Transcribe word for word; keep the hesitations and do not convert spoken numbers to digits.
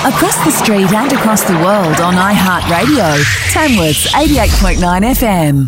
Across the street and across the world on iHeartRadio. Tamworth's eighty-eight point nine F M.